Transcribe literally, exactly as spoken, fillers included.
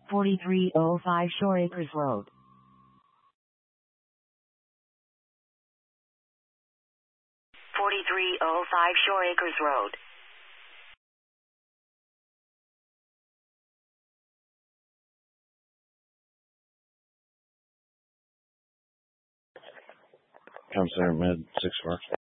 forty-three oh five Shore Acres Road. forty-three oh five Shore Acres Road. Comes there mid six four.